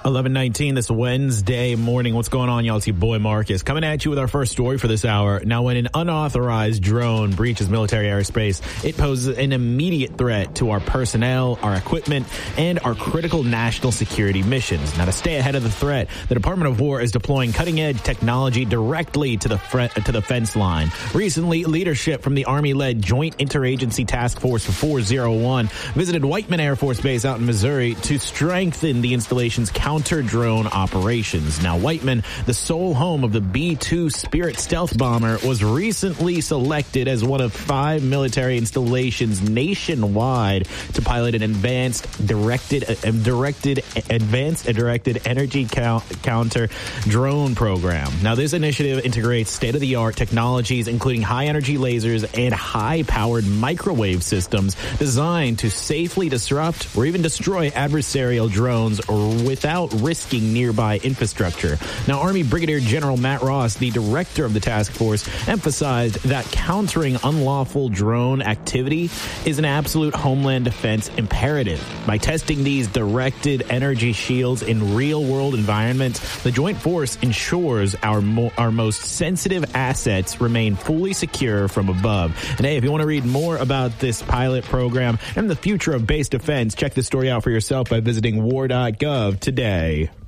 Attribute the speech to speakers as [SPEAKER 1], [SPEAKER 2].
[SPEAKER 1] 11:19 this Wednesday morning. What's going on, y'all? It's your boy Marcus coming at you with our first story for this hour. Now, when an unauthorized drone breaches military airspace, it poses an immediate threat to our personnel, our equipment, and our critical national security missions. Now, to stay ahead of the threat, the Department of War is deploying cutting-edge technology directly to the fence line. Recently, leadership from the Army-led Joint Interagency Task Force 401 visited Whiteman Air Force Base out in Missouri to strengthen the installation's counter-drone operations. Now, Whiteman, the sole home of the B-2 Spirit stealth bomber, was recently selected as one of 5 military installations nationwide to pilot an advanced directed energy counter drone program. Now, this initiative integrates state-of-the-art technologies, including high-energy lasers and high-powered microwave systems designed to safely disrupt or even destroy adversarial drones without risking nearby infrastructure. Now, Army Brigadier General Matt Ross, the director of the task force, emphasized that countering unlawful drone activity is an absolute homeland defense imperative. By testing these directed energy shields in real-world environments, the Joint Force ensures our most sensitive assets remain fully secure from above. And hey, if you want to read more about this pilot program and the future of base defense, check this story out for yourself by visiting war.gov today.